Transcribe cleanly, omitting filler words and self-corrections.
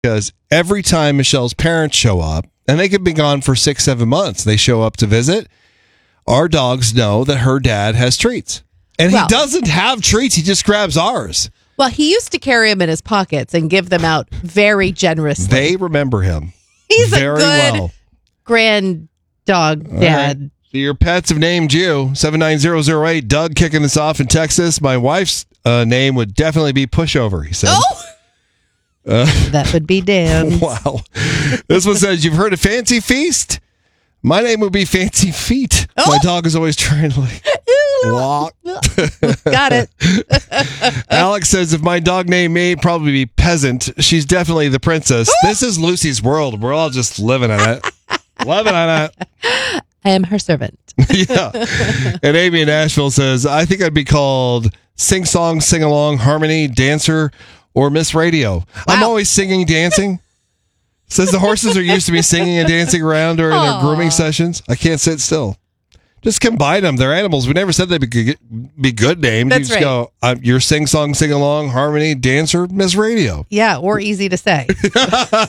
because every time Michelle's parents show up, and they could be gone for 6-7 months, they show up to visit, our dogs know that her dad has treats. And he doesn't have treats, he just grabs ours. Well, he used to carry them in his pockets and give them out very generously. They remember him. He's very a good well. grand dog dad. Right. So your pets have named you. 79008. Doug kicking this off in Texas. My wife's name would definitely be Pushover, he said. Oh! That would be Dan. Wow. This one says, you've heard of Fancy Feast? My name would be Fancy Feet. Oh! My dog is always trying to walk. Got it. Alex says, if my dog named me, it'd probably be Peasant. She's definitely the princess. This is Lucy's world. We're all just living on it. Living on it. I am her servant. Yeah. And Amy in Nashville says, I think I'd be called Sing Song, Sing Along, Harmony, Dancer, or Miss Radio. Wow. I'm always singing, dancing. Says the horses are used to be singing and dancing around during their grooming sessions. I can't sit still. Just combine them. They're animals. We never said they'd be good names. That's you just right. go, you're Sing Song, Sing Along, Harmony, Dancer, Miss Radio. Yeah, or easy to say.